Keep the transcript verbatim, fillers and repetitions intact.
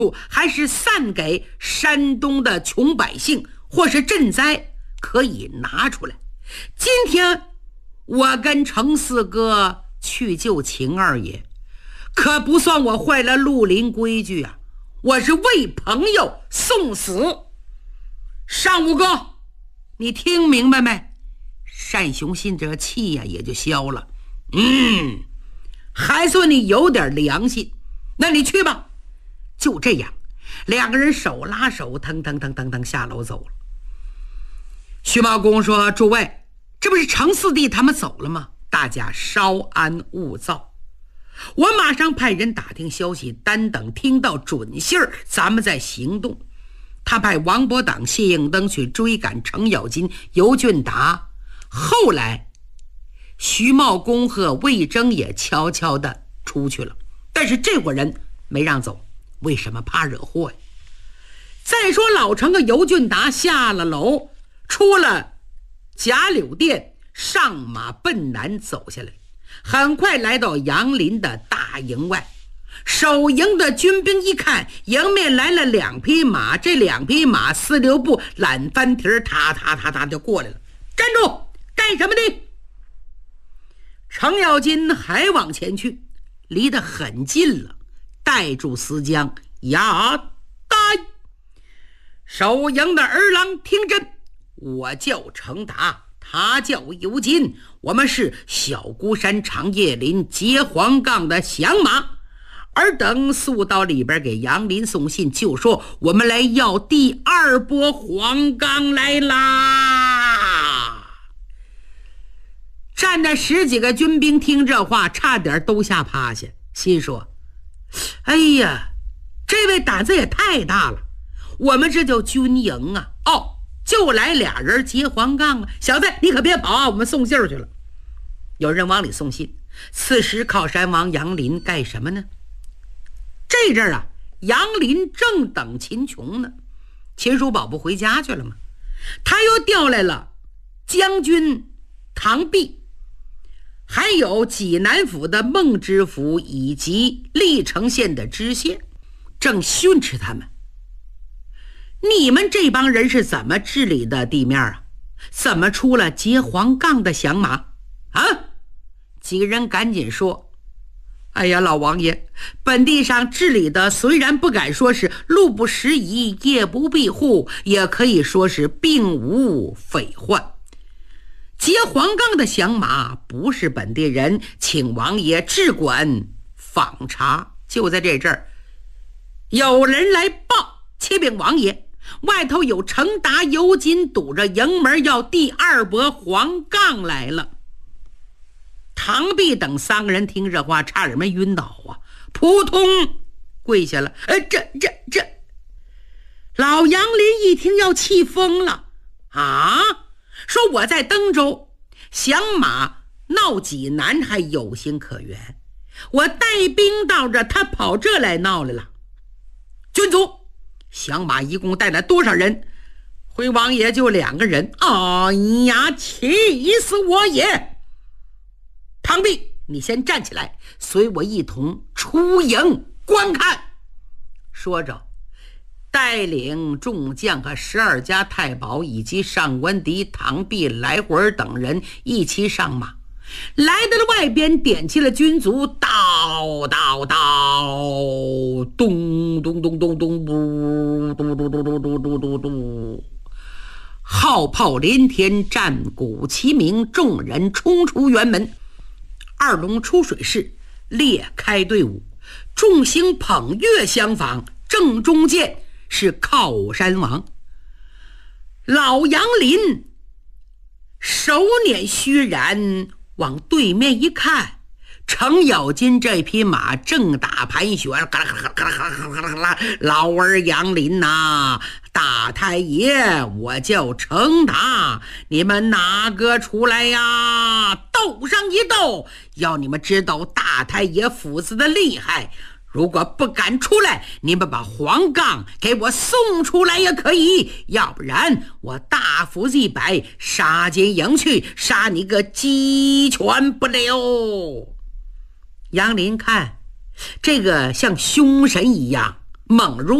还是散给山东的穷百姓或是赈灾，可以拿出来。今天我跟程四哥去救秦二爷，可不算我坏了绿林规矩啊，我是为朋友送死。单五哥，你听明白没？单雄信这气呀、啊、也就消了。嗯，还算你有点良心，那你去吧。就这样，两个人手拉手，腾腾腾腾腾下楼走了。徐茂公说：“诸位，这不是程四弟他们走了吗？大家稍安勿躁，我马上派人打听消息，单等听到准信儿，咱们再行动。”他派王伯党、谢应登去追赶程咬金、尤俊达。后来徐茂公和魏征也悄悄地出去了，但是这伙人没让走。为什么？怕惹祸呀。再说老程和尤俊达下了楼，出了贾柳店，上马奔南走下来，很快来到杨林的大营外。守营的军兵一看，迎面来了两匹马，这两匹马四六步懒翻蹄儿，踏踏踏踏就过来了。站住！干什么的？程咬金还往前去，离得很近了，带住思江，呀呆！守营的儿郎听真，我叫程达，他叫尤金，我们是小孤山长叶林结黄杠的响马。尔等速到里边给杨林送信，就说我们来要第二波黄冈来啦。站的十几个军兵听这话，差点都吓趴下，心说：哎呀，这位胆子也太大了，我们这叫军营啊！哦，就来俩人结黄杠了。小子，你可别跑啊，我们送信儿去了。有人往里送信。此时靠山王杨林干什么呢？这阵儿啊，杨林正等秦琼呢。秦叔宝不回家去了吗？他又调来了将军唐弼，还有济南府的孟知府以及历城县的知县，正训斥他们：你们这帮人是怎么治理的地面啊？怎么出了结黄杠的响马啊？几个人赶紧说：哎呀，老王爷，本地上治理的虽然不敢说是路不拾遗、夜不闭户，也可以说是并无匪患。结黄杠的响马不是本地人，请王爷治管访查。就在这阵儿，有人来报，启禀王爷，外头有程达、尤金堵着营门，要第二波黄杠来了。唐弼等三个人听这话，差点没晕倒啊，扑通跪下了。呃，这这这，老杨林一听要气疯了啊！说我在登州响马闹济南还有情可原，我带兵到这，他跑这来闹来了。军卒，响马一共带来多少人？回王爷就两个人。哎呀，气死我也！唐弼，你先站起来，随我一同出营观看。说着，带领众将和十二家太保以及上官迪、唐弼、来回儿等人一起上马，来到了外边，点起了军卒，叨叨叨，咚咚咚咚咚，嘟嘟嘟嘟嘟嘟嘟嘟嘟，号炮连天，战鼓齐鸣，众人冲出辕门。二龙出水式，列开队伍，众星捧月相访，正中间是靠山王。老杨林手捻虚髯，往对面一看，程咬金这匹马正打盘旋，嘎啦嘎啦嘎啦嘎啦嘎啦嘎啦，老儿杨林呐、啊，大太爷，我叫程达，你们哪个出来呀？斗上一斗，要你们知道大太爷斧子的厉害。如果不敢出来，你们把黄杠给我送出来也可以，要不然我大斧子一摆，杀进营去，杀你个鸡犬不留。杨林看这个像凶神一样， 猛如